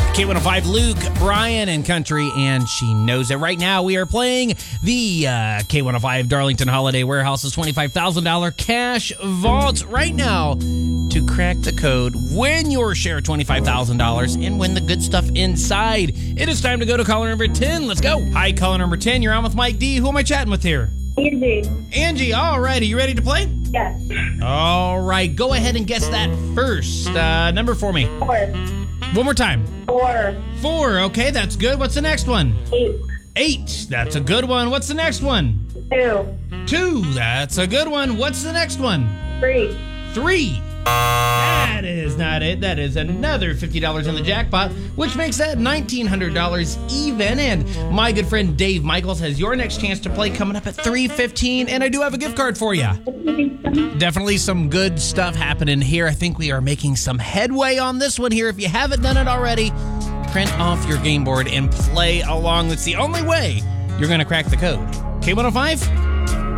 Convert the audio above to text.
K105, Luke, Brian, and Country, and she knows it. Right now, we are playing the K105 Darlington Holiday Warehouse's $25,000 cash vault. Right now, to crack the code, win your share of $25,000, and win the good stuff inside. It is time to go to caller number 10. Let's go. Hi, caller number 10. You're on with Mike D. Who am I chatting with here? Angie. Angie, all right. Are you ready to play? Yes. All right. Go ahead and guess that first number for me. 4. One more time. 4. 4. Okay, that's good. What's the next one? 8. 8. That's a good one. What's the next one? 2. 2. That's a good one. What's the next one? 3. 3. That is not it. That is another $50 in the jackpot, which makes that $1,900 even. And my good friend Dave Michaels has your next chance to play coming up at 3:15, and I do have a gift card for you. Definitely some good stuff happening here. I think we are making some headway on this one here. If you haven't done it already, print off your game board and play along. That's the only way you're going to crack the code. K105?